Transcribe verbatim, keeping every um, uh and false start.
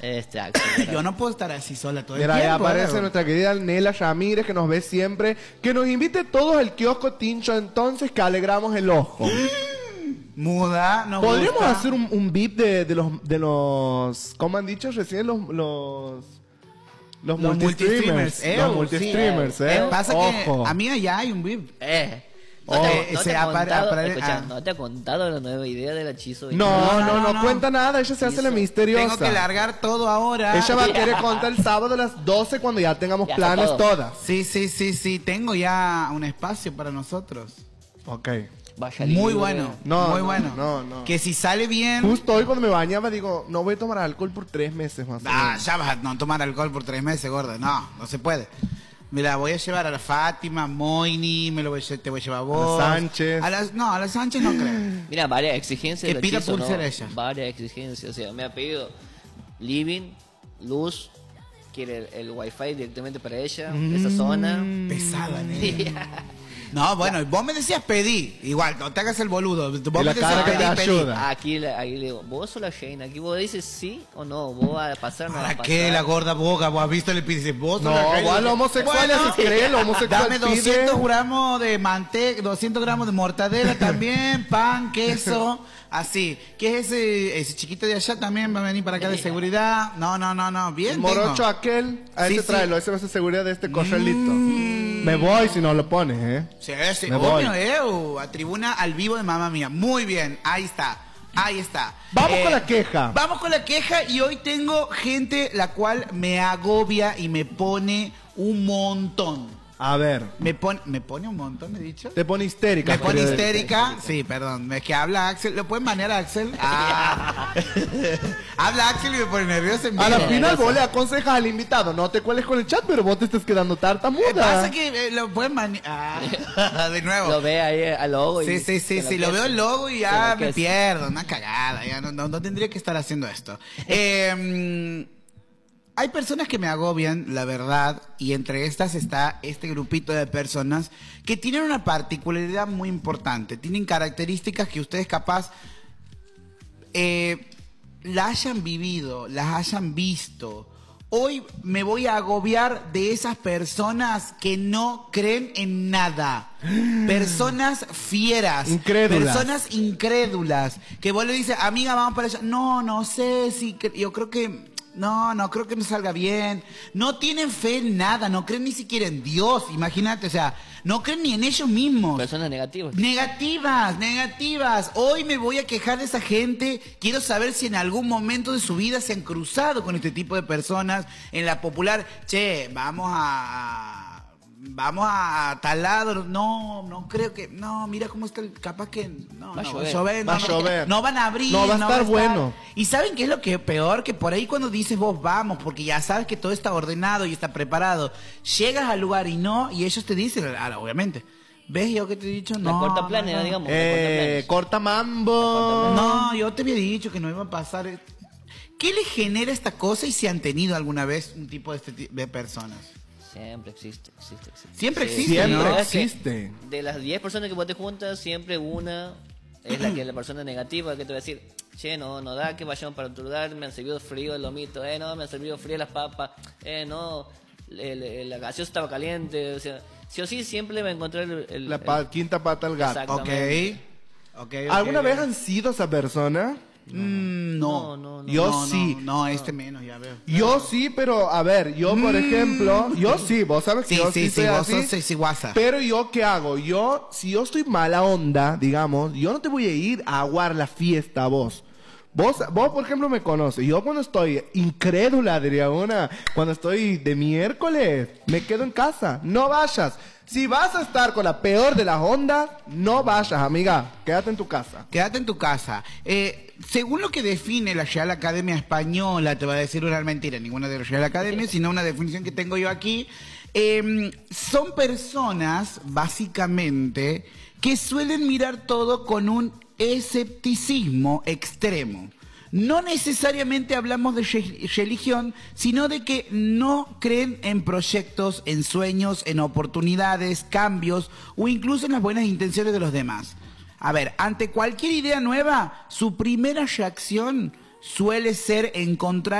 Este Axel. Yo no puedo estar así sola todo el Mira, ahí tiempo. aparece ¿no? nuestra querida Nela Ramírez, que nos ve siempre. Que nos invite todos al kiosco Tincho, entonces, que alegramos el ojo. Muda, no Podríamos gusta. hacer un, un V I P de, de los, de los, ¿cómo han dicho recién? Los, los, los, Los multistreamers. multistreamers, eh, Los sí, multistreamers, Eh, eh. Pasa Ojo. que a mí allá hay un V I P. Eh. Oh, No te, no ese te ha apare- contado, apare- escucha, ah. no te ha contado la nueva idea del hechizo. de- No, no, no, no, no. cuenta nada. Ella se hace la Eso. misteriosa. Tengo que largar todo ahora. Ella va a querer contar el sábado a las doce cuando ya tengamos Ya está planes todo. todas. Sí, sí, sí, sí. Tengo ya un espacio para nosotros. Ok. Vaya Muy libre. bueno. No, muy no, bueno. no, no. Que si sale bien. Justo hoy cuando me bañaba digo, no voy a tomar alcohol por tres meses más o Ah, menos. ya vas a no tomar alcohol por tres meses, gorda. No, no se puede. Mira, voy a llevar a la Fátima, Moini, me lo voy a, lle- te voy a llevar a vos. A Sánchez. A las, no, a las Sánchez no creo. Mira, varias exigencias. Que del pida hechizo, pulsera ¿no? ella. Varias exigencias. O sea, me ha pedido living, luz, quiere el, el wifi directamente para ella, esa zona. Pesada, nena. No, bueno, vos me decías pedí. Igual, no te hagas el boludo. Vos Y me la decías cara que pedí, te pedí. ayuda. Aquí, le- ahí le digo, vos sos la Shane, aquí vos dices sí o no, vos vas a pasar, no vas a ¿Para pasar. qué la gorda boca? ¿Vos has visto el pide? Vos No, sos la igual los homosexuales Bueno, así creen, los homosexuales Dame piden. doscientos gramos de manteca, doscientos gramos de mortadela también, pan, queso, así. ¿Qué es ese, ese chiquito de allá también va a venir para acá de seguridad? No, no, no, no, bien El morocho tengo. aquel, a Sí, ese sí. tráelo, ese va a ser seguridad de este corralito. Me voy si no lo pones, ¿eh? Sí, sí, Me voy. obvio, eh, uh, a tribuna al vivo de mamá mía. Muy bien, ahí está, ahí está. Vamos Eh, con la queja. Vamos con la queja y hoy tengo gente la cual me agobia y me pone un montón. A ver, Me pone, me pone un montón, he dicho. te pone histérica. Me pone querida. histérica. Sí, perdón. Es que habla Axel. ¿Lo pueden banear a Axel? Ah. Habla Axel y me pone nervioso en A la vivo. final vos le aconsejas al invitado, no te cueles con el chat, pero vos te estás quedando Eh, tartamuda. Pasa que eh, lo pueden banear. Ah. De nuevo. Lo ve ahí al logo. y Sí, sí, sí, se sí, lo enloquece. veo el logo y Se ya me enloquece. pierdo, una cagada, ya no, no, no tendría que estar haciendo esto. Eh, hay personas que me agobian, la verdad, y entre estas está este grupito de personas que tienen una particularidad muy importante, tienen características que ustedes capaz eh, las hayan vivido, las hayan visto. Hoy me voy a agobiar de esas personas que no creen en nada. Personas fieras. Incrédulas. Personas incrédulas. Que vos le dices, amiga, vamos para allá. No, no sé si... cre- Yo creo que... No, no creo que me salga bien. No tienen fe en nada. No creen ni siquiera en Dios. Imagínate, o sea, no creen ni en ellos mismos. Personas negativas. Negativas, negativas. Hoy me voy a quejar de esa gente. Quiero saber si en algún momento de su vida se han cruzado con este tipo de personas. En la popular, che, vamos a... Vamos a tal lado. No, no creo que... No, mira cómo está el... Capaz que... No, Va a no, llover. llover, Va a no, llover. No van a abrir. No, va a estar bueno. ¿Y saben qué es lo que es peor? Que por ahí cuando dices vos vamos, porque ya sabes que todo está ordenado y está preparado, llegas al lugar y no, y ellos te dicen, ah, obviamente, ¿ves yo que te he dicho? La No. corta no, planea, no. digamos. la Eh, corta planes. corta mambo. No, yo te había dicho que no iba a pasar. ¿Qué le genera esta cosa y si han tenido alguna vez un tipo de, este ti- de personas? Siempre existe, existe, existe. Siempre Sí, existe, Siempre ¿no? Es que existe. De las diez personas que vos te juntas, siempre una es la que la persona negativa que te va a decir, che, no, no da que vayamos para otro lugar, me han servido frío el lomito, eh, no, me han servido frío las papas, eh, no, el- el- la gaseosa estaba caliente, o sea, sí o sí siempre le va a encontrar el... el- La pa- quinta pata al gato. Exacto. Ok. Exactamente. okay, ok. ¿Alguna vez han sido esa persona? Mm, no. No, no, no. Yo No, sí. No, no, este menos, ya veo. Yo sí, pero a ver, yo por ejemplo, yo sí, vos sabes que Sí, yo sí, sí, sí, soy vos así. sos sí, sí, guasa. Pero yo, ¿qué hago? Yo, si yo estoy mala onda, digamos, yo no te voy a ir a aguar la fiesta a vos. Vos, vos, por ejemplo, me conoces. Yo cuando estoy incrédula, diría una, cuando estoy de miércoles, me quedo en casa. No vayas. Si vas a estar con la peor de las ondas, no vayas, amiga. Quédate en tu casa. Quédate en tu casa. Eh, según lo que define la Real Academia Española, te va a decir una mentira, ninguna de la Real Academia, sino una definición que tengo yo aquí, eh, son personas, básicamente, que suelen mirar todo con un escepticismo extremo. No necesariamente hablamos de re- religión, sino de que no creen en proyectos, en sueños, en oportunidades, cambios o incluso en las buenas intenciones de los demás. A ver, ante cualquier idea nueva, su primera reacción suele ser encontrar